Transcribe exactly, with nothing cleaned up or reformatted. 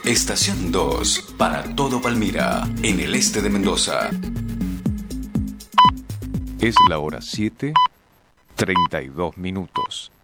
Estación dos, para todo Palmira, en el este de Mendoza. Es la hora siete, treinta y dos minutos.